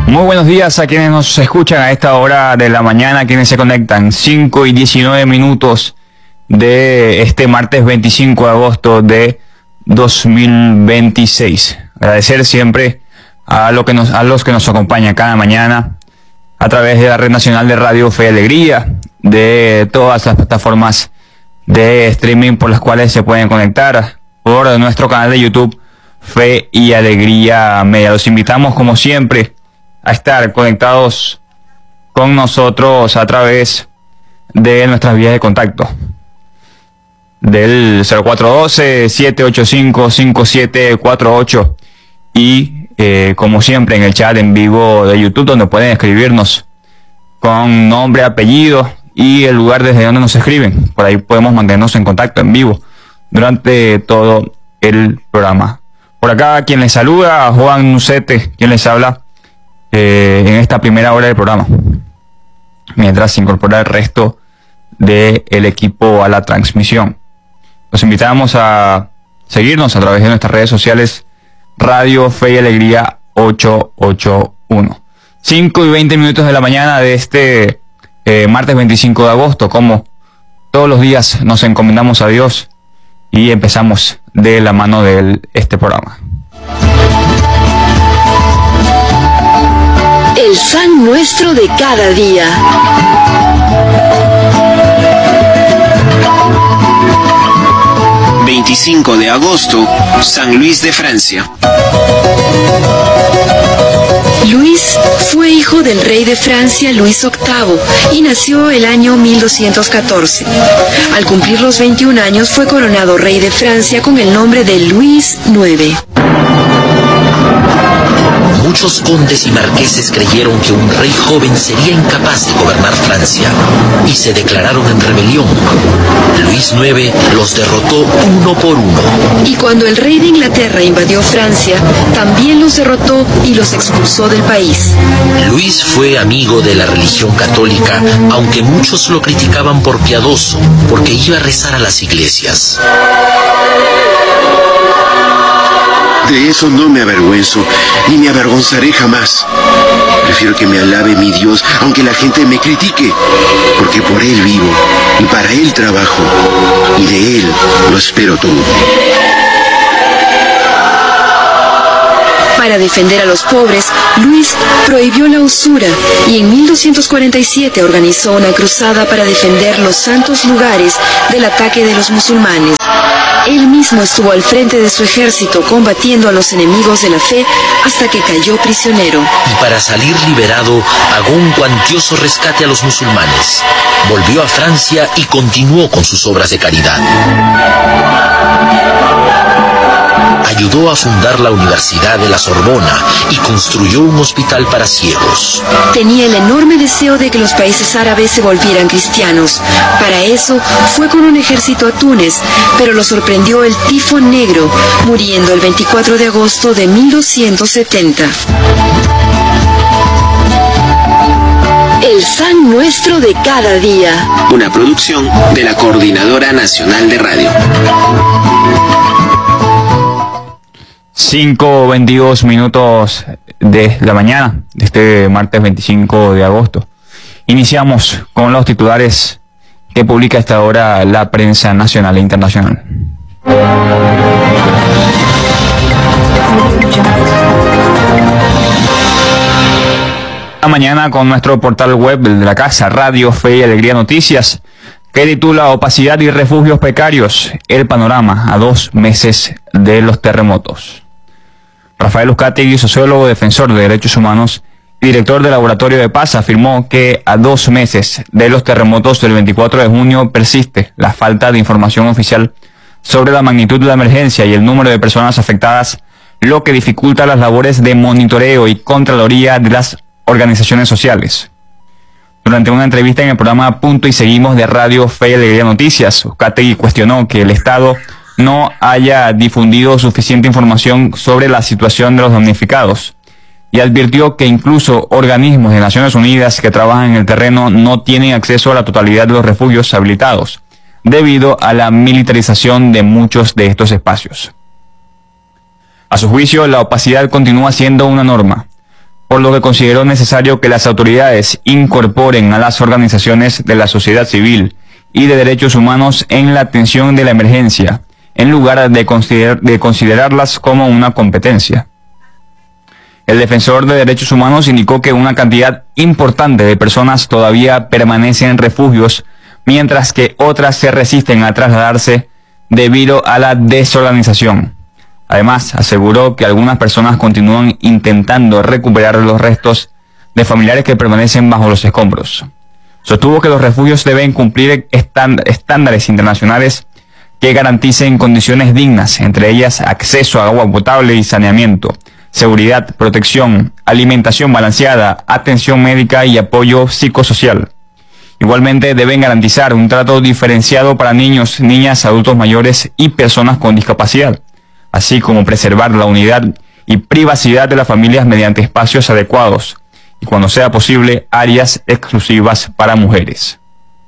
Muy buenos días a quienes nos escuchan a esta hora de la mañana, quienes se conectan. 5:19 de este martes 25 de agosto de 2026. Agradecer siempre a los que nos acompañan cada mañana a través de la Red Nacional de Radio Fe y Alegría, de todas las plataformas de streaming por las cuales se pueden conectar, por nuestro canal de YouTube Fe y Alegría Media. Los invitamos como siempre a estar conectados con nosotros a través de nuestras vías de contacto del 0412-785-5748 y como siempre en el chat en vivo de YouTube, donde pueden escribirnos con nombre, apellido y el lugar desde donde nos escriben. Por ahí podemos mantenernos en contacto en vivo durante todo el programa. Por acá quien les saluda, Juan Nucete, quien les habla en esta primera hora del programa, mientras se incorpora el resto del equipo a la transmisión. Los invitamos a seguirnos a través de nuestras redes sociales Radio Fe y Alegría 881. 5:20 de la mañana de este martes 25 de agosto. Como todos los días nos encomendamos a Dios y empezamos de la mano de este programa. El San Nuestro de cada día. ...25 de agosto... San Luis de Francia. Luis fue hijo del rey de Francia Luis VIII y nació el año 1214. Al cumplir los 21 años fue coronado rey de Francia con el nombre de Luis IX. Muchos condes y marqueses creyeron que un rey joven sería incapaz de gobernar Francia y se declararon en rebelión. Luis IX los derrotó uno por uno. Y cuando el rey de Inglaterra invadió Francia, también los derrotó y los expulsó del país. Luis fue amigo de la religión católica, aunque muchos lo criticaban por piadoso, porque iba a rezar a las iglesias. De eso no me avergüenzo, ni me avergonzaré jamás. Prefiero que me alabe mi Dios, aunque la gente me critique, porque por Él vivo, y para Él trabajo, y de Él lo espero todo. Para defender a los pobres, Luis prohibió la usura y en 1247 organizó una cruzada para defender los santos lugares del ataque de los musulmanes. Él mismo estuvo al frente de su ejército combatiendo a los enemigos de la fe hasta que cayó prisionero. Y para salir liberado, pagó un cuantioso rescate a los musulmanes. Volvió a Francia y continuó con sus obras de caridad. Ayudó a fundar la Universidad de la Sorbona y construyó un hospital para ciegos. Tenía el enorme deseo de que los países árabes se volvieran cristianos. Para eso fue con un ejército a Túnez, pero lo sorprendió el tifón negro, muriendo el 24 de agosto de 1270. El San Nuestro de cada día. Una producción de la Coordinadora Nacional de Radio. 5:22 de la mañana de este martes 25 de agosto. Iniciamos con los titulares que publica a esta hora la prensa nacional e internacional. La mañana con nuestro portal web de la casa Radio Fe y Alegría Noticias, que titula Opacidad y refugios precarios, el panorama a 2 meses de los terremotos. Rafael Uzcategui, sociólogo, defensor de derechos humanos y director del Laboratorio de Paz, afirmó que a 2 meses de los terremotos del 24 de junio persiste la falta de información oficial sobre la magnitud de la emergencia y el número de personas afectadas, lo que dificulta las labores de monitoreo y contraloría de las organizaciones sociales. Durante una entrevista en el programa Punto y Seguimos de Radio Fe y Alegría Noticias, Uzcategui cuestionó que el Estado no haya difundido suficiente información sobre la situación de los damnificados y advirtió que incluso organismos de Naciones Unidas que trabajan en el terreno no tienen acceso a la totalidad de los refugios habilitados debido a la militarización de muchos de estos espacios. A su juicio, la opacidad continúa siendo una norma. por lo que consideró necesario que las autoridades incorporen a las organizaciones de la sociedad civil y de derechos humanos en la atención de la emergencia, en lugar de considerarlas como una competencia. El defensor de derechos humanos indicó que una cantidad importante de personas todavía permanecen en refugios, mientras que otras se resisten a trasladarse debido a la desorganización. Además, aseguró que algunas personas continúan intentando recuperar los restos de familiares que permanecen bajo los escombros. Sostuvo que los refugios deben cumplir estándares internacionales que garanticen condiciones dignas, entre ellas acceso a agua potable y saneamiento, seguridad, protección, alimentación balanceada, atención médica y apoyo psicosocial. Igualmente deben garantizar un trato diferenciado para niños, niñas, adultos mayores y personas con discapacidad, así como preservar la unidad y privacidad de las familias mediante espacios adecuados y, cuando sea posible, áreas exclusivas para mujeres.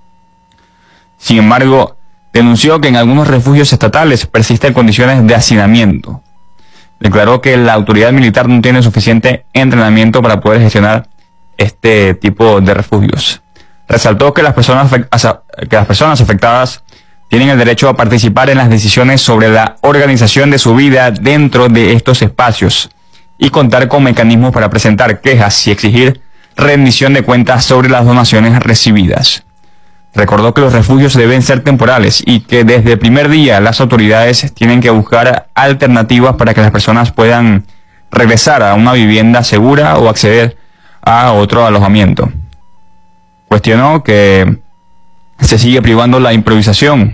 Sin embargo, denunció que en algunos refugios estatales persisten condiciones de hacinamiento. Declaró que la autoridad militar no tiene suficiente entrenamiento para poder gestionar este tipo de refugios. Resaltó que las personas afectadas tienen el derecho a participar en las decisiones sobre la organización de su vida dentro de estos espacios y contar con mecanismos para presentar quejas y exigir rendición de cuentas sobre las donaciones recibidas. Recordó que los refugios deben ser temporales y que desde el primer día las autoridades tienen que buscar alternativas para que las personas puedan regresar a una vivienda segura o acceder a otro alojamiento. Cuestionó que se sigue privando la improvisación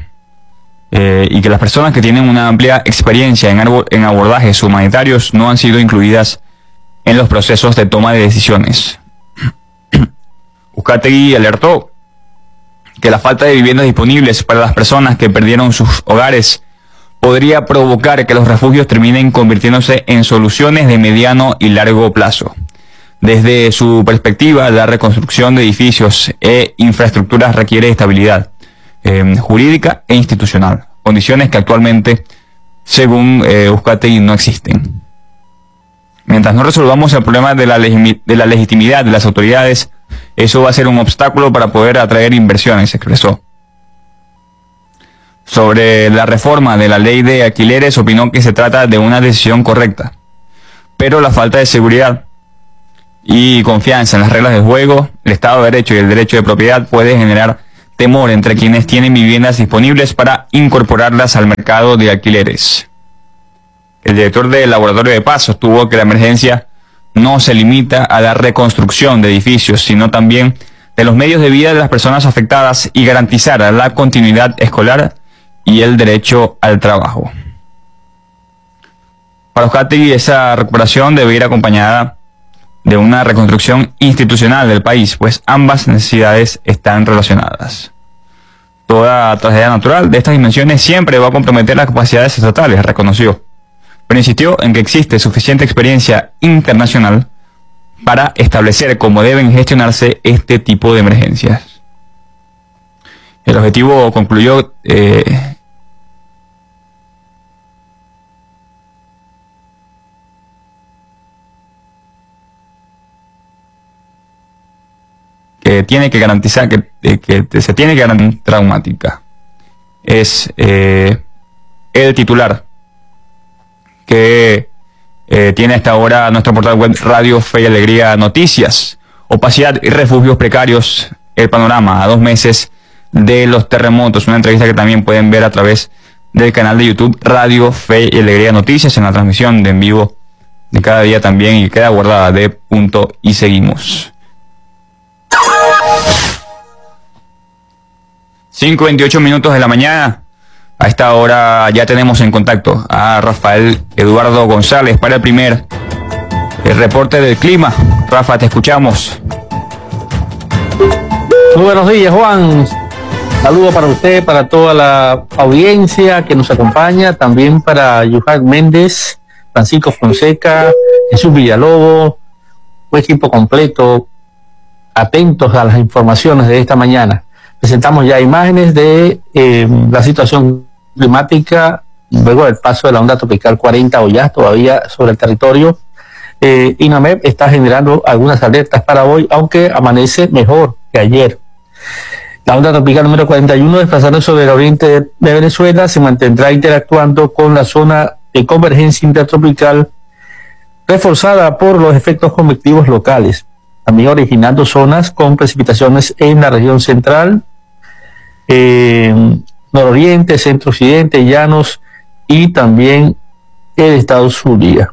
y que las personas que tienen una amplia experiencia en abordajes humanitarios no han sido incluidas en los procesos de toma de decisiones. Uzcategui alertó que la falta de viviendas disponibles para las personas que perdieron sus hogares podría provocar que los refugios terminen convirtiéndose en soluciones de mediano y largo plazo. Desde su perspectiva, la reconstrucción de edificios e infraestructuras requiere estabilidad jurídica e institucional, condiciones que actualmente, según Uzcategui, no existen. Mientras no resolvamos el problema de la legitimidad de las autoridades, eso va a ser un obstáculo para poder atraer inversiones, expresó. Sobre la reforma de la ley de alquileres, opinó que se trata de una decisión correcta, pero la falta de seguridad y confianza en las reglas del juego, el Estado de Derecho y el derecho de propiedad puede generar temor entre quienes tienen viviendas disponibles para incorporarlas al mercado de alquileres. El director del Laboratorio de Paz sostuvo que la emergencia no se limita a la reconstrucción de edificios, sino también de los medios de vida de las personas afectadas y garantizar la continuidad escolar y el derecho al trabajo. Para Uzcategui, esa recuperación debe ir acompañada de una reconstrucción institucional del país, pues ambas necesidades están relacionadas. Toda tragedia natural de estas dimensiones siempre va a comprometer las capacidades estatales, reconoció, pero insistió en que existe suficiente experiencia internacional para establecer cómo deben gestionarse este tipo de emergencias. El objetivo, concluyó, que tiene que garantizar que se tiene que garantizar traumática. Es el titular que tiene hasta ahora nuestro portal web Radio Fe y Alegría Noticias. Opacidad y refugios precarios, el panorama a 2 meses de los terremotos. Una entrevista que también pueden ver a través del canal de YouTube Radio Fe y Alegría Noticias, en la transmisión de en vivo de cada día también, y queda guardada de punto y seguimos. 5:28 minutos de la mañana. A esta hora ya tenemos en contacto a Rafael Eduardo González para el reporte del clima. Rafa, te escuchamos. Muy buenos días, Juan. Saludos para usted, para toda la audiencia que nos acompaña, también para Yuhad Méndez, Francisco Fonseca, Jesús Villalobos, un equipo completo, atentos a las informaciones de esta mañana. Presentamos ya imágenes de la situación climática luego del paso de la onda tropical 40 o ya todavía sobre el territorio. INAMED está generando algunas alertas para hoy, aunque amanece mejor que ayer. La onda tropical número 41, desplazando sobre el oriente de Venezuela, se mantendrá interactuando con la zona de convergencia intertropical, reforzada por los efectos convectivos locales, también originando zonas con precipitaciones en la región central, nororiente, centro-occidente, llanos y también el estado Zulia.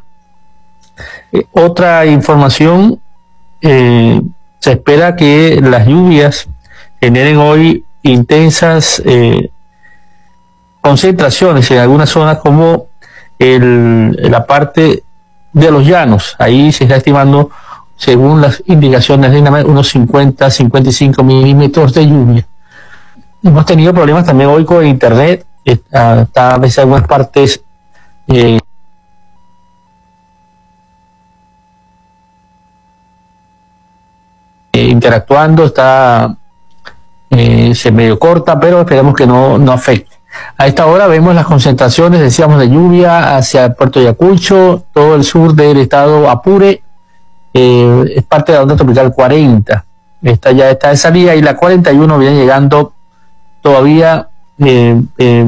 Otra información, se espera que las lluvias generen hoy intensas concentraciones en algunas zonas como la parte de los llanos. Ahí se está estimando, según las indicaciones de INAMED, unos 50-55 milímetros de lluvia. Hemos tenido problemas también hoy con internet. Está a veces en algunas partes interactuando, se medio corta, pero esperemos que no afecte. A esta hora vemos las concentraciones, decíamos, de lluvia hacia Puerto Ayacucho, todo el sur del estado Apure, es parte de la onda tropical 40. Esta ya está de salida, y la 41 viene llegando todavía en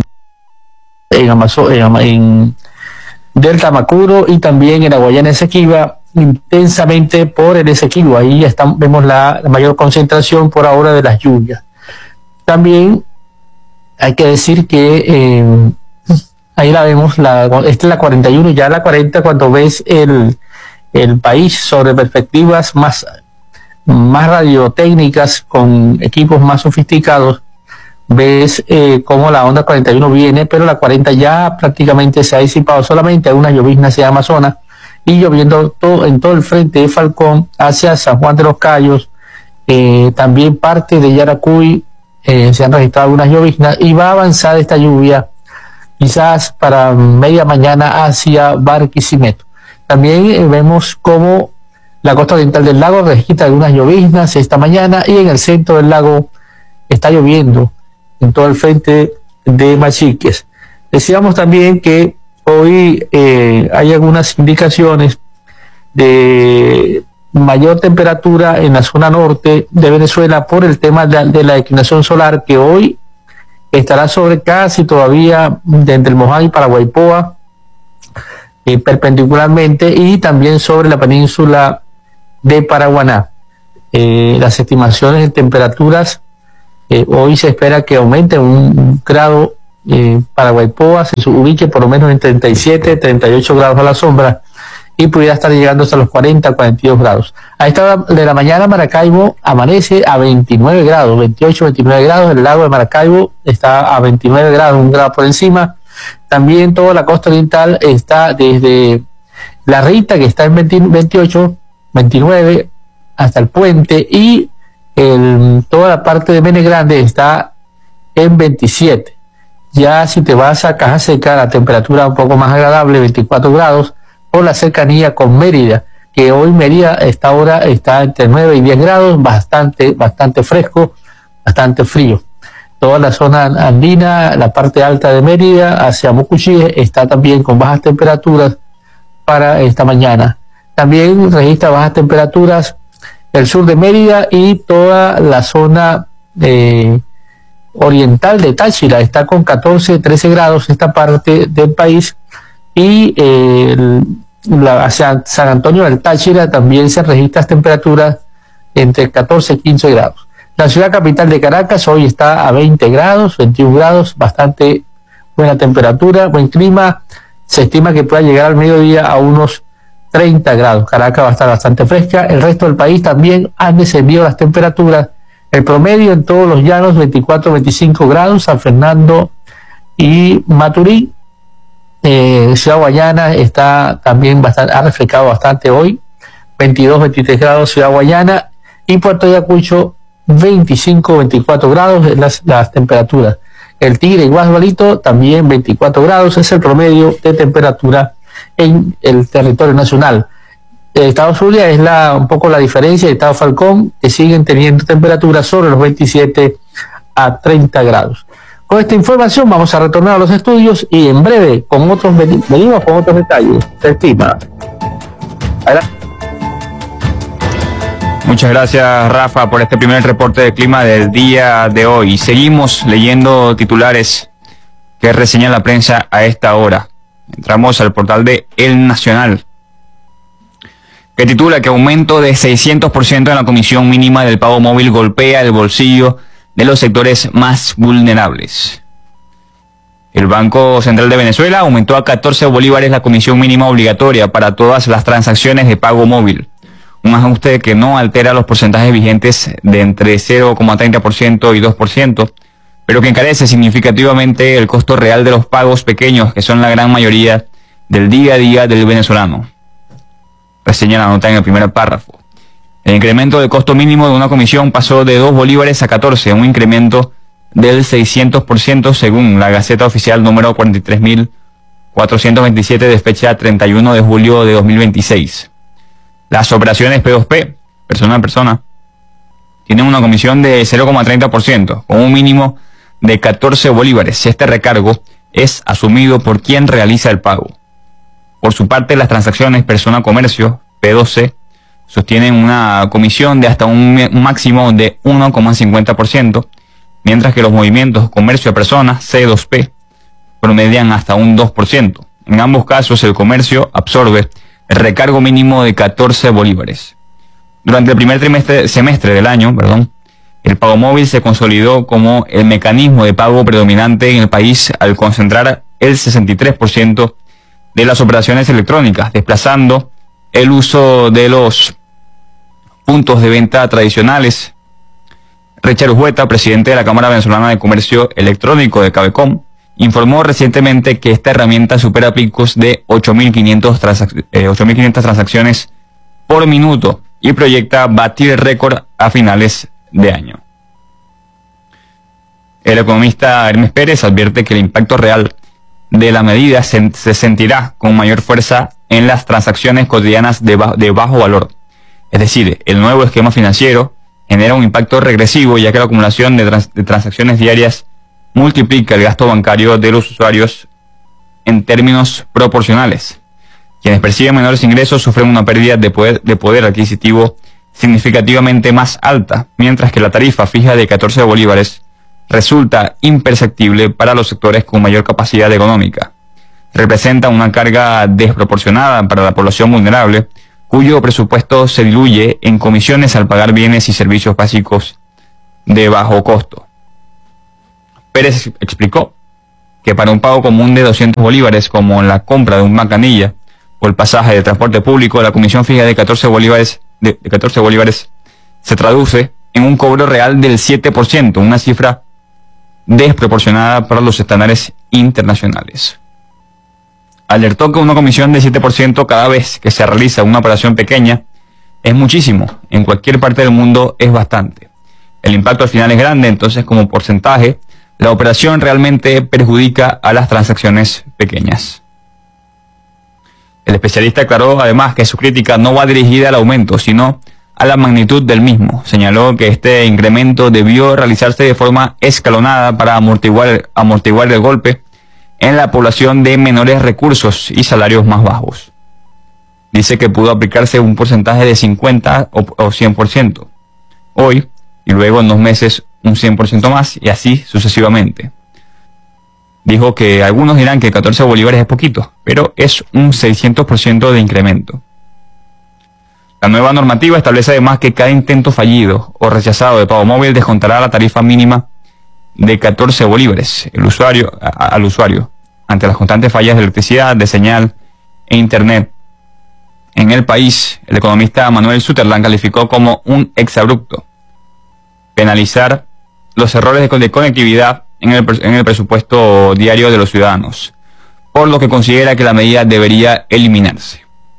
Delta Macuro y también en la Guayana Esequiba, intensamente por el Esequibo. Ahí ya vemos la mayor concentración por ahora de las lluvias. También hay que decir que ahí la vemos, esta es la 41, ya la 40, cuando ves el país sobre perspectivas más radiotécnicas, con equipos más sofisticados, ves cómo la onda 41 viene, pero la 40 ya prácticamente se ha disipado, solamente hay unas lloviznas en Amazonas y lloviendo en todo el frente de Falcón hacia San Juan de los Cayos, también parte de Yaracuy. Se han registrado algunas lloviznas y va a avanzar esta lluvia quizás para media mañana hacia Barquisimeto. También vemos cómo la costa oriental del lago registra algunas lloviznas esta mañana, y en el centro del lago está lloviendo en todo el frente de Machiques. Decíamos también que hoy hay algunas indicaciones de mayor temperatura en la zona norte de Venezuela por el tema de la declinación solar, que hoy estará sobre casi todavía desde el Moján y Paraguaypoa, perpendicularmente, y también sobre la península de Paraguaná. Las estimaciones de temperaturas, hoy se espera que aumente un grado. Paraguaypoa se ubique por lo menos en 37-38 grados a la sombra, y pudiera estar llegando hasta los 40-42 grados. A esta hora de la mañana Maracaibo amanece a 29 grados, 28-29 grados. El lago de Maracaibo está a 29 grados, un grado por encima. También toda la costa oriental está desde La Rita, que está en 28, 29, hasta el puente, y toda la parte de Mene Grande está en 27. Ya si te vas a Caja Seca, la temperatura un poco más agradable, 24 grados, por la cercanía con Mérida, que hoy Mérida a esta hora está entre 9 y 10 grados, bastante fresco, bastante frío. Toda la zona andina, la parte alta de Mérida hacia Mucuchí, está también con bajas temperaturas para esta mañana. También registra bajas temperaturas el sur de Mérida y toda la zona oriental de Táchira, está con 14-13 grados esta parte del país, y hacia San Antonio del Táchira también se registran temperaturas entre 14 y 15 grados. La ciudad capital de Caracas hoy está a 20 grados, 21 grados, bastante buena temperatura, buen clima. Se estima que pueda llegar al mediodía a unos 30 grados. Caracas va a estar bastante fresca. El resto del país también han descendido las temperaturas. El promedio en todos los llanos 24-25 grados, San Fernando y Maturín. Ciudad Guayana está también ha refrescado bastante hoy, 22-23 grados Ciudad Guayana, y Puerto Ayacucho 25-24 grados las temperaturas. El Tigre y Guasdualito también 24 grados, es el promedio de temperatura en el territorio nacional. El estado Zulia es un poco la diferencia del estado Falcón, que siguen teniendo temperaturas sobre los 27 a 30 grados. Con esta información vamos a retornar a los estudios y en breve venimos con otros detalles. Se estima. Adelante. Muchas gracias, Rafa, por este primer reporte de clima del día de hoy. Seguimos leyendo titulares que reseña la prensa a esta hora. Entramos al portal de El Nacional, que titula que aumento de 600% en la comisión mínima del pago móvil golpea el bolsillo de los sectores más vulnerables. El Banco Central de Venezuela aumentó a 14 bolívares la comisión mínima obligatoria para todas las transacciones de pago móvil. Un ajuste que no altera los porcentajes vigentes de entre 0,30% y 2%, pero que encarece significativamente el costo real de los pagos pequeños, que son la gran mayoría del día a día del venezolano. Reseña la nota en el primer párrafo. El incremento del costo mínimo de una comisión pasó de 2 bolívares a 14, un incremento del 600% según la Gaceta Oficial número 43.427 de fecha 31 de julio de 2026. Las operaciones P2P, persona a persona, tienen una comisión de 0,30%, con un mínimo de 14 bolívares. Este recargo es asumido por quien realiza el pago. Por su parte, las transacciones persona-comercio, P2C, sostienen una comisión de hasta un máximo de 1,50%, mientras que los movimientos comercio a persona, C2P, promedian hasta un 2%. En ambos casos, el comercio absorbe el recargo mínimo de 14 bolívares. Durante el primer semestre del año, el pago móvil se consolidó como el mecanismo de pago predominante en el país al concentrar el 63% de las operaciones electrónicas, desplazando el uso de los puntos de venta tradicionales. Richard Hueta, presidente de la Cámara Venezolana de Comercio Electrónico de Cabecom, informó recientemente que esta herramienta supera picos de 8.500 transacciones por minuto y proyecta batir el récord a finales de año. El economista Hermes Pérez advierte que el impacto real de la medida se sentirá con mayor fuerza en las transacciones cotidianas de bajo valor. Es decir, el nuevo esquema financiero genera un impacto regresivo, ya que la acumulación de transacciones diarias multiplica el gasto bancario de los usuarios en términos proporcionales. Quienes perciben menores ingresos sufren una pérdida de poder adquisitivo significativamente más alta, mientras que la tarifa fija de 14 bolívares resulta imperceptible para los sectores con mayor capacidad económica. Representa una carga desproporcionada para la población vulnerable, cuyo presupuesto se diluye en comisiones al pagar bienes y servicios básicos de bajo costo. Pérez explicó que para un pago común de 200 bolívares, como la compra de un macanilla o el pasaje de transporte público, la comisión fija de 14 bolívares se traduce en un cobro real del 7%, una cifra desproporcionada para los estándares internacionales. Alertó que una comisión de 7% cada vez que se realiza una operación pequeña es muchísimo. En cualquier parte del mundo es bastante. El impacto al final es grande, entonces como porcentaje, la operación realmente perjudica a las transacciones pequeñas. El especialista aclaró además que su crítica no va dirigida al aumento, sino a la magnitud del mismo. Señaló que este incremento debió realizarse de forma escalonada para amortiguar el golpe en la población de menores recursos y salarios más bajos. Dice que pudo aplicarse un porcentaje de 50 o 100% hoy, y luego en 2 meses un 100% más, y así sucesivamente. Dijo que algunos dirán que 14 bolívares es poquito, pero es un 600% de incremento. La nueva normativa establece además que cada intento fallido o rechazado de pago móvil descontará la tarifa mínima de 14 bolívares al usuario ante las constantes fallas de electricidad, de señal e internet. En el país, el economista Manuel Sutherland calificó como un exabrupto penalizar los errores de conectividad en el presupuesto diario de los ciudadanos, por lo que considera que la medida debería eliminarse.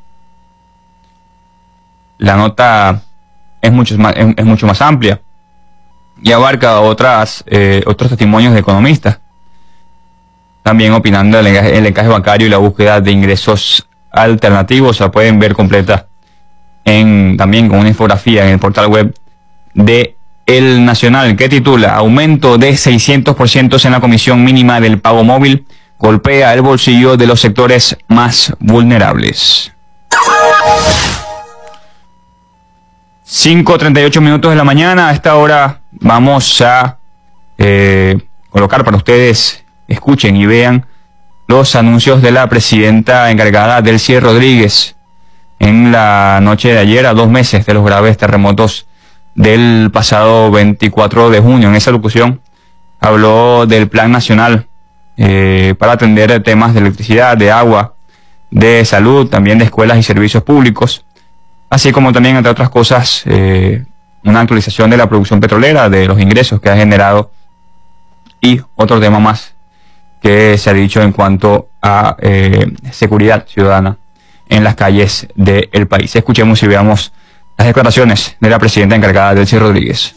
La nota es mucho más amplia y abarca otros testimonios de economistas, también opinando el encaje bancario y la búsqueda de ingresos alternativos. La pueden ver completa también con una infografía en el portal web de El Nacional, que titula Aumento de 600% en la comisión mínima del pago móvil golpea el bolsillo de los sectores más vulnerables. 5:38 de la mañana. A esta hora vamos a colocar para ustedes, escuchen y vean los anuncios de la presidenta encargada, Delcy Rodríguez, en la noche de ayer, a 2 meses de los graves terremotos del pasado 24 de junio. En esa locución habló del Plan Nacional para atender temas de electricidad, de agua, de salud, también de escuelas y servicios públicos, así como también, entre otras cosas, una actualización de la producción petrolera, de los ingresos que ha generado, y otro tema más que se ha dicho en cuanto a seguridad ciudadana en las calles del país. Escuchemos y veamos las declaraciones de la presidenta encargada, Delcy Rodríguez.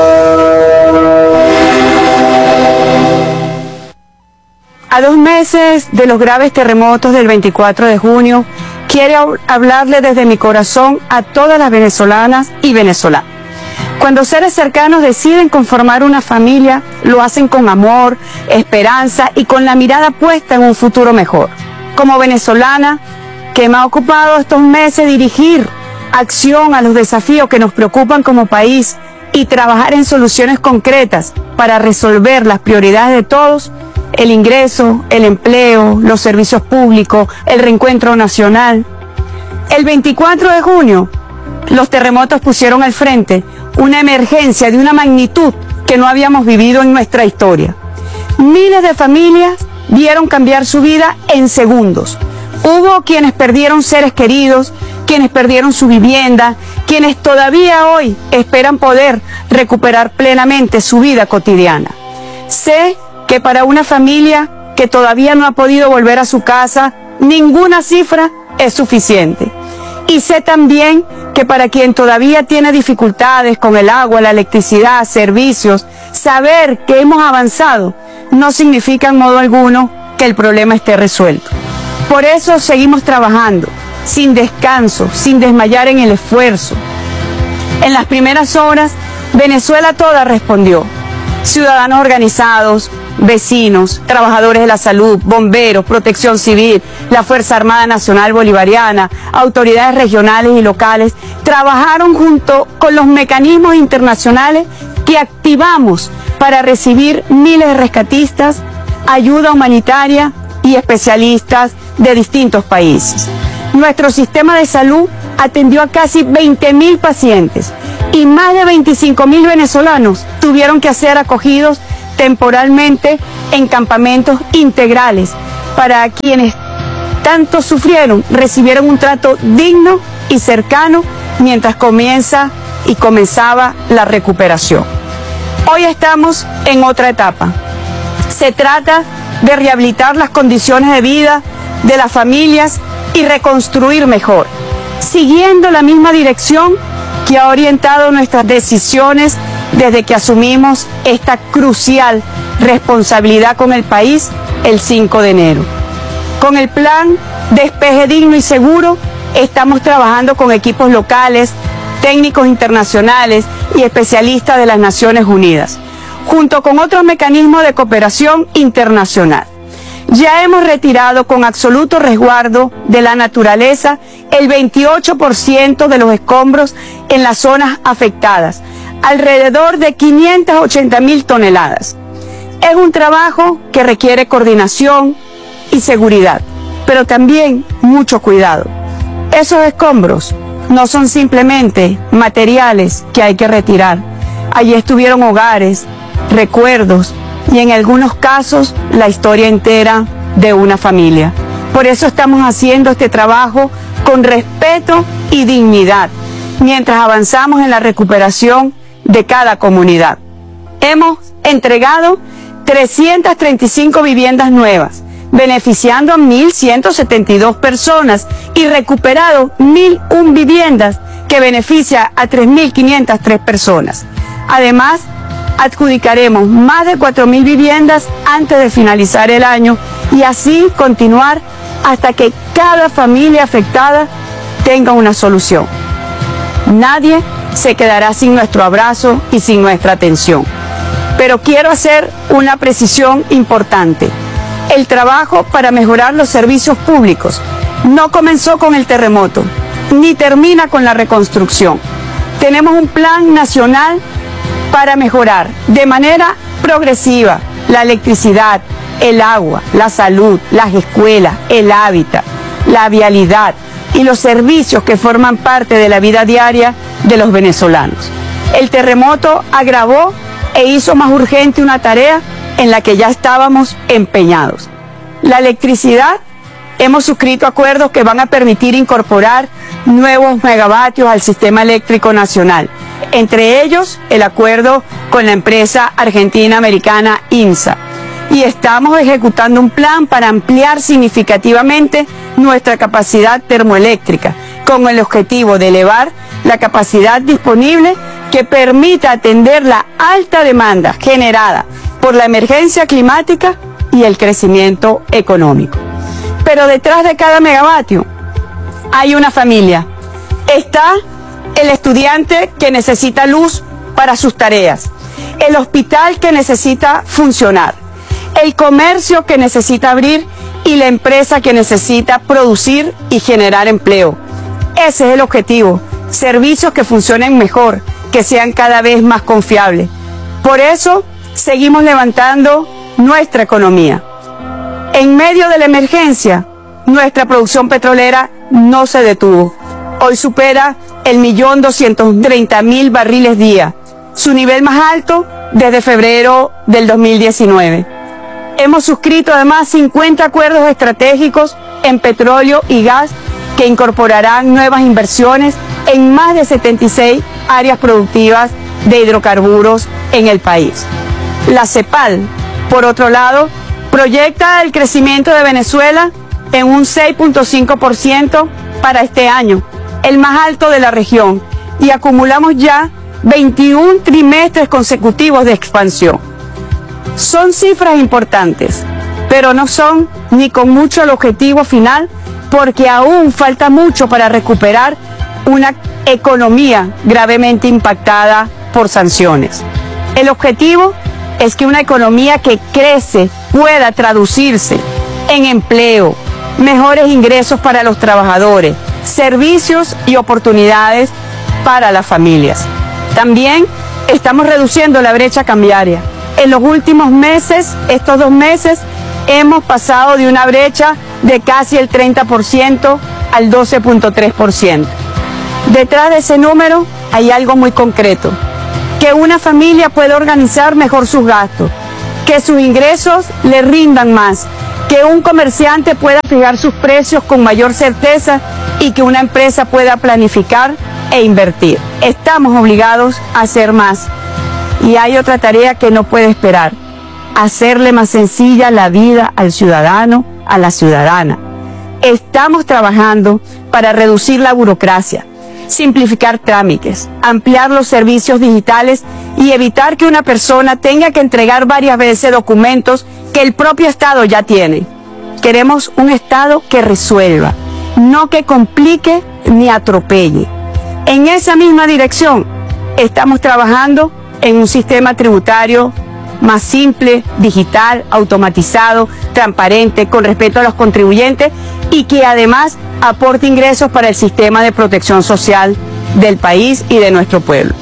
A 2 meses de los graves terremotos del 24 de junio, quiero hablarle desde mi corazón a todas las venezolanas y venezolanos. Cuando seres cercanos deciden conformar una familia, lo hacen con amor, esperanza y con la mirada puesta en un futuro mejor. Como venezolana, que me ha ocupado estos meses dirigir acción a los desafíos que nos preocupan como país y trabajar en soluciones concretas para resolver las prioridades de todos, el ingreso, el empleo, los servicios públicos, el reencuentro nacional. El 24 de junio, los terremotos pusieron al frente una emergencia de una magnitud que no habíamos vivido en nuestra historia. Miles de familias vieron cambiar su vida en segundos. Hubo quienes perdieron seres queridos, quienes perdieron su vivienda, quienes todavía hoy esperan poder recuperar plenamente su vida cotidiana. Sé que para una familia que todavía no ha podido volver a su casa, ninguna cifra es suficiente. Y sé también que para quien todavía tiene dificultades con el agua, la electricidad, servicios, saber que hemos avanzado no significa en modo alguno que el problema esté resuelto. Por eso seguimos trabajando, sin descanso, sin desmayar en el esfuerzo. En las primeras horas, Venezuela toda respondió. Ciudadanos organizados, vecinos, trabajadores de la salud, bomberos, protección civil, la Fuerza Armada Nacional Bolivariana, autoridades regionales y locales, trabajaron junto con los mecanismos internacionales que activamos para recibir miles de rescatistas, ayuda humanitaria y especialistas de distintos países. Nuestro sistema de salud atendió a casi 20.000 pacientes y más de 25.000 venezolanos tuvieron que ser acogidos temporalmente en campamentos integrales para quienes tanto sufrieron, recibieron un trato digno y cercano mientras comenzaba la recuperación. Hoy estamos en otra etapa. Se trata de rehabilitar las condiciones de vida de las familias y reconstruir mejor, siguiendo la misma dirección que ha orientado nuestras decisiones desde que asumimos esta crucial responsabilidad con el país el 5 de enero. Con el plan Despeje Digno y Seguro, estamos trabajando con equipos locales, técnicos internacionales y especialistas de las Naciones Unidas, junto con otros mecanismos de cooperación internacional. Ya hemos retirado con absoluto resguardo de la naturaleza el 28% de los escombros en las zonas afectadas, alrededor de 580.000 toneladas. Es un trabajo que requiere coordinación y seguridad, pero también mucho cuidado. Esos escombros no son simplemente materiales que hay que retirar. Allí estuvieron hogares, recuerdos y en algunos casos la historia entera de una familia. Por eso estamos haciendo este trabajo con respeto y dignidad, mientras avanzamos en la recuperación de cada comunidad. Hemos entregado 335 viviendas nuevas, beneficiando a 1.172 personas y recuperado 1.001 viviendas que beneficia a 3.503 personas. Además, adjudicaremos más de 4.000 viviendas antes de finalizar el año y así continuar hasta que cada familia afectada tenga una solución. Nadie se quedará sin nuestro abrazo y sin nuestra atención. Pero quiero hacer una precisión importante. El trabajo para mejorar los servicios públicos no comenzó con el terremoto. ni termina con la reconstrucción. Tenemos un plan nacional para mejorar de manera progresiva la electricidad, el agua, la salud, las escuelas, el hábitat, la vialidad y los servicios que forman parte de la vida diaria de los venezolanos. El terremoto agravó e hizo más urgente una tarea en la que ya estábamos empeñados. La electricidad, hemos suscrito acuerdos que van a permitir incorporar nuevos megavatios al sistema eléctrico nacional, entre ellos el acuerdo con la empresa argentina-americana INSA. Y estamos ejecutando un plan para ampliar significativamente nuestra capacidad termoeléctrica, con el objetivo de elevar la capacidad disponible que permita atender la alta demanda generada por la emergencia climática y el crecimiento económico. Pero detrás de cada megavatio hay una familia. Está el estudiante que necesita luz para sus tareas, el hospital que necesita funcionar, el comercio que necesita abrir y la empresa que necesita producir y generar empleo. Ese es el objetivo, servicios que funcionen mejor, que sean cada vez más confiables. Por eso seguimos levantando nuestra economía. En medio de la emergencia, nuestra producción petrolera no se detuvo. Hoy supera el 1.230.000 barriles día, su nivel más alto desde febrero del 2019. Hemos suscrito además 50 acuerdos estratégicos en petróleo y gas que incorporarán nuevas inversiones en más de 76 áreas productivas de hidrocarburos en el país. La CEPAL, por otro lado, proyecta el crecimiento de Venezuela en un 6.5% para este año, el más alto de la región, y acumulamos ya 21 trimestres consecutivos de expansión. Son cifras importantes, pero no son ni con mucho el objetivo final, porque aún falta mucho para recuperar una economía gravemente impactada por sanciones. El objetivo es que una economía que crece pueda traducirse en empleo, mejores ingresos para los trabajadores, servicios y oportunidades para las familias. También estamos reduciendo la brecha cambiaria. En los últimos meses, estos 2 meses, hemos pasado de una brecha de casi el 30% al 12.3%. Detrás de ese número hay algo muy concreto: que una familia pueda organizar mejor sus gastos, que sus ingresos le rindan más, que un comerciante pueda fijar sus precios con mayor certeza y que una empresa pueda planificar e invertir. Estamos obligados a hacer más. Y hay otra tarea que no puede esperar: hacerle más sencilla la vida al ciudadano, a la ciudadana. Estamos trabajando para reducir la burocracia, simplificar trámites, ampliar los servicios digitales y evitar que una persona tenga que entregar varias veces documentos que el propio Estado ya tiene. Queremos un Estado que resuelva, no que complique ni atropelle. En esa misma dirección estamos trabajando en un sistema tributario más simple, digital, automatizado, transparente, con respeto a los contribuyentes y que además aporte ingresos para el sistema de protección social del país y de nuestro pueblo.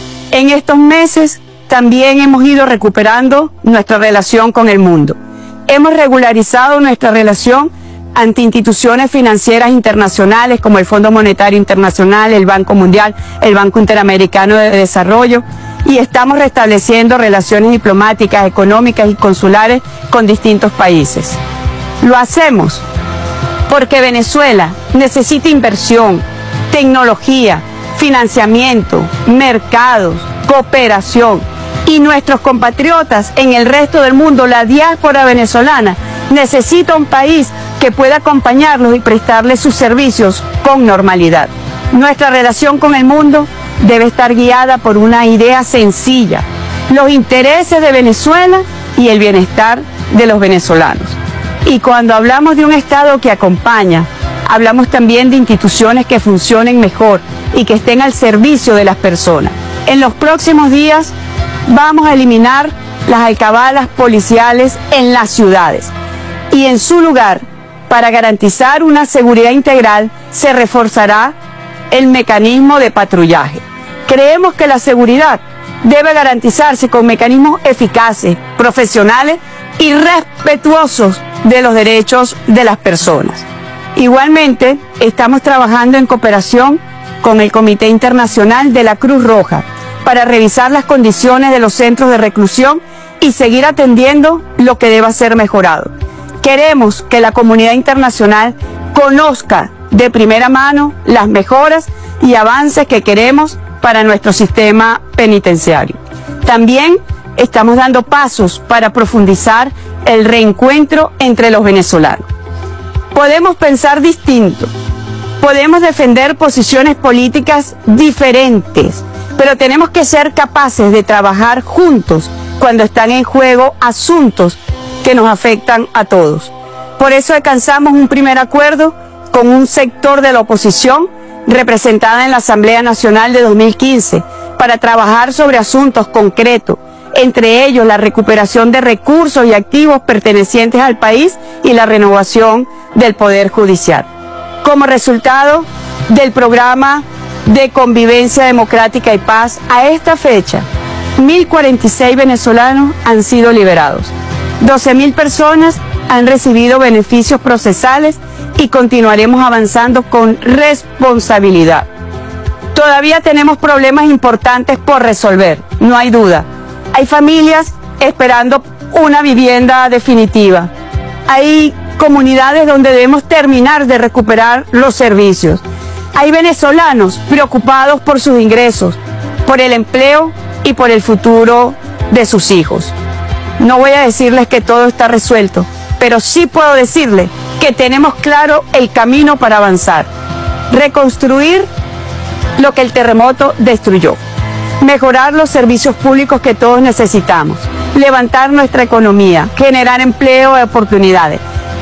En estos meses también hemos ido recuperando nuestra relación con el mundo. Hemos regularizado nuestra relación ante instituciones financieras internacionales como el Fondo Monetario Internacional, el Banco Mundial, el Banco Interamericano de Desarrollo, y estamos restableciendo relaciones diplomáticas, económicas y consulares con distintos países. Lo hacemos porque Venezuela necesita inversión, tecnología, financiamiento, mercados, cooperación, y nuestros compatriotas en el resto del mundo, la diáspora venezolana, necesita un país que pueda acompañarlos y prestarles sus servicios con normalidad. Nuestra relación con el mundo debe estar guiada por una idea sencilla: los intereses de Venezuela y el bienestar de los venezolanos. Y cuando hablamos de un Estado que acompaña, hablamos también de instituciones que funcionen mejor y que estén al servicio de las personas. En los próximos días vamos a eliminar las alcabalas policiales en las ciudades y en su lugar, para garantizar una seguridad integral, se reforzará el mecanismo de patrullaje. Creemos que la seguridad debe garantizarse con mecanismos eficaces, profesionales y respetuosos de los derechos de las personas. Igualmente, estamos trabajando en cooperación con el Comité Internacional de la Cruz Roja para revisar las condiciones de los centros de reclusión y seguir atendiendo lo que deba ser mejorado. Queremos que la comunidad internacional conozca de primera mano las mejoras y avances que queremos para nuestro sistema penitenciario. También estamos dando pasos para profundizar el reencuentro entre los venezolanos. Podemos pensar distinto, podemos defender posiciones políticas diferentes, pero tenemos que ser capaces de trabajar juntos cuando están en juego asuntos que nos afectan a todos. Por eso alcanzamos un primer acuerdo con un sector de la oposición representada en la Asamblea Nacional de 2015 para trabajar sobre asuntos concretos, entre ellos la recuperación de recursos y activos pertenecientes al país y la renovación del Poder Judicial. Como resultado del programa de convivencia democrática y paz, a esta fecha, 1.046 venezolanos han sido liberados. 12.000 personas han recibido beneficios procesales y continuaremos avanzando con responsabilidad. Todavía tenemos problemas importantes por resolver, no hay duda. Hay familias esperando una vivienda definitiva. Hay comunidades donde debemos terminar de recuperar los servicios. Hay venezolanos preocupados por sus ingresos, por el empleo y por el futuro de sus hijos. No voy a decirles que todo está resuelto, pero sí puedo decirles que tenemos claro el camino para avanzar. Reconstruir lo que el terremoto destruyó. Mejorar los servicios públicos que todos necesitamos. Levantar nuestra economía. Generar empleo y oportunidades.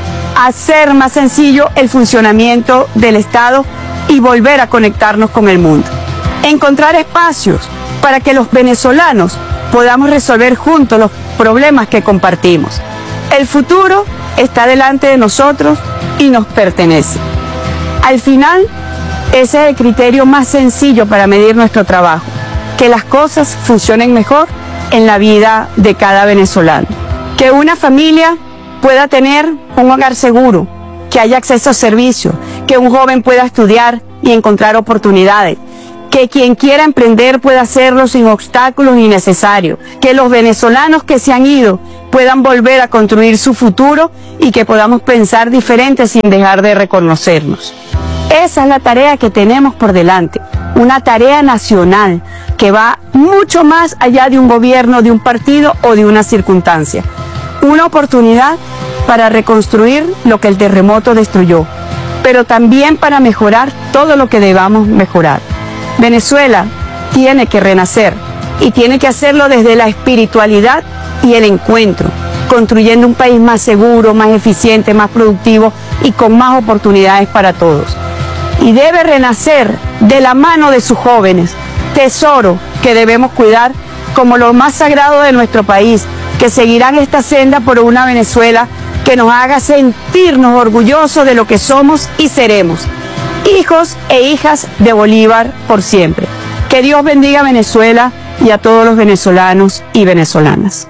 Hacer más sencillo el funcionamiento del Estado y volver a conectarnos con el mundo. Encontrar espacios para que los venezolanos podamos resolver juntos los problemas que compartimos. El futuro está delante de nosotros y nos pertenece. Al final, ese es el criterio más sencillo para medir nuestro trabajo, que las cosas funcionen mejor en la vida de cada venezolano. Que una familia pueda tener un hogar seguro, que haya acceso a servicios, que un joven pueda estudiar y encontrar oportunidades, que quien quiera emprender pueda hacerlo sin obstáculos innecesarios, que los venezolanos que se han ido puedan volver a construir su futuro y que podamos pensar diferente sin dejar de reconocernos. Esa es la tarea que tenemos por delante, una tarea nacional que va mucho más allá de un gobierno, de un partido o de una circunstancia. Una oportunidad para reconstruir lo que el terremoto destruyó, pero también para mejorar todo lo que debamos mejorar. Venezuela tiene que renacer y tiene que hacerlo desde la espiritualidad y el encuentro, construyendo un país más seguro, más eficiente, más productivo y con más oportunidades para todos. Y debe renacer de la mano de sus jóvenes, tesoro que debemos cuidar como lo más sagrado de nuestro país, que seguirán esta senda por una Venezuela que nos haga sentirnos orgullosos de lo que somos y seremos, hijos e hijas de Bolívar por siempre. Que Dios bendiga a Venezuela y a todos los venezolanos y venezolanas.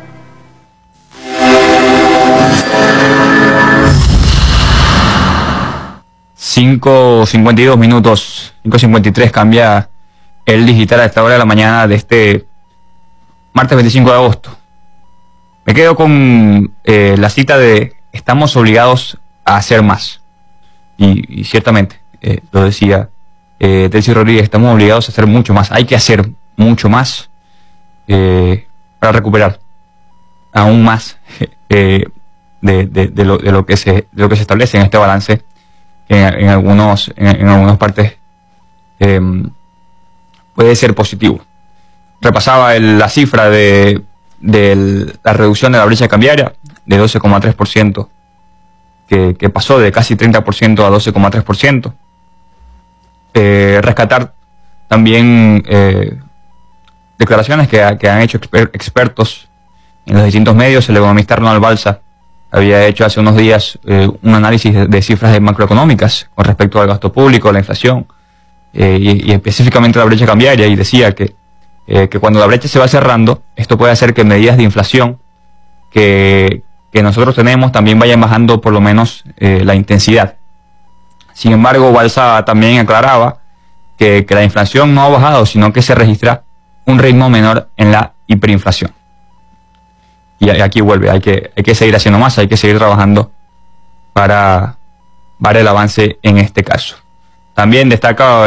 (5:52), 5:53 cambia el digital a esta hora de la mañana de este martes 25 de agosto. Me quedo con la cita de estamos obligados a hacer más. Y ciertamente, lo decía Delcy Rodríguez, estamos obligados a hacer mucho más. Hay que hacer mucho más para recuperar aún más de lo que se establece en este balance, que en algunas partes puede ser positivo. Repasaba la cifra de la reducción de la brecha cambiaria de 12,3%, que pasó de casi 30% a 12,3%. Rescatar también declaraciones que han hecho expertos en los distintos medios. El economista Arnold Balsa había hecho hace unos días un análisis de cifras macroeconómicas con respecto al gasto público, la inflación, y específicamente la brecha cambiaria, y decía que cuando la brecha se va cerrando, esto puede hacer que medidas de inflación que nosotros tenemos también vayan bajando por lo menos la intensidad. Sin embargo, Balsa también aclaraba que la inflación no ha bajado, sino que se registra un ritmo menor en la hiperinflación. Y aquí vuelve, hay que seguir haciendo más, hay que seguir trabajando para el avance en este caso. También destaca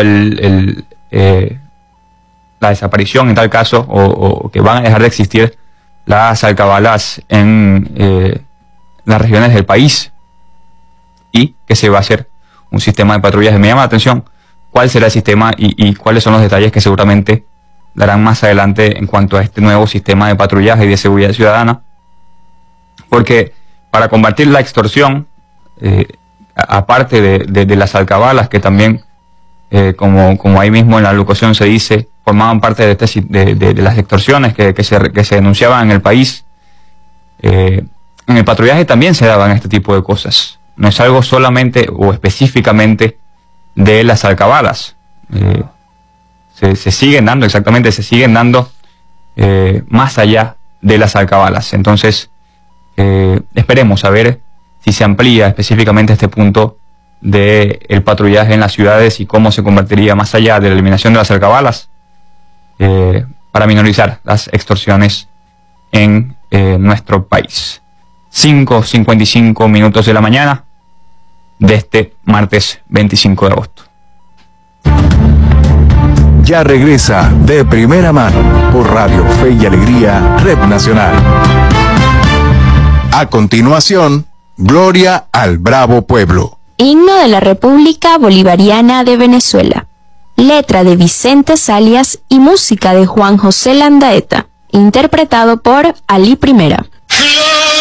la desaparición en tal caso, o que van a dejar de existir las alcabalas en las regiones del país, y que se va a hacer un sistema de patrullaje. Me llama la atención cuál será el sistema y cuáles son los detalles que seguramente darán más adelante en cuanto a este nuevo sistema de patrullaje y de seguridad ciudadana, porque para combatir la extorsión, aparte de las alcabalas, que también, como ahí mismo en la locución se dice, formaban parte de las extorsiones que se denunciaban en el país, en el patrullaje también se daban este tipo de cosas. No es algo solamente o específicamente de las alcabalas. Se siguen dando, se siguen dando más allá de las alcabalas. Entonces, esperemos a ver si se amplía específicamente este punto del patrullaje en las ciudades y cómo se convertiría más allá de la eliminación de las alcabalas para minorizar las extorsiones en nuestro país. 5:55 minutos de la mañana de este martes 25 de agosto. Ya regresa De Primera Mano por Radio Fe y Alegría, Red Nacional. A continuación, Gloria al Bravo Pueblo. Himno de la República Bolivariana de Venezuela. Letra de Vicente Salias y música de Juan José Landaeta. Interpretado por Ali Primera.